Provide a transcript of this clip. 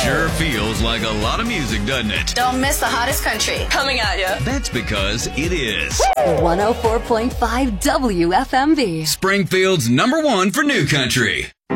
Sure feels like a lot of music, doesn't it? Don't miss the hottest country coming at you. That's because it is 104.5 WFMB. Springfield's #1 for new country.